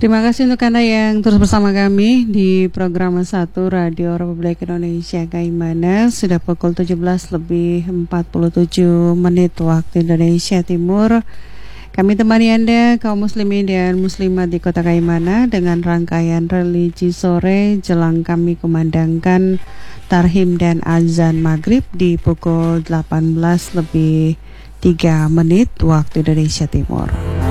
Terima kasih untuk Anda yang terus bersama kami di program 1 Radio Republik Indonesia Kaimana. Sudah pukul 17:47 waktu Indonesia Timur. Kami temani Anda kaum muslimin dan muslimat di kota Kaimana dengan rangkaian religi sore jelang kami kumandangkan tarhim dan azan maghrib di pukul 18:03 waktu Indonesia Timur.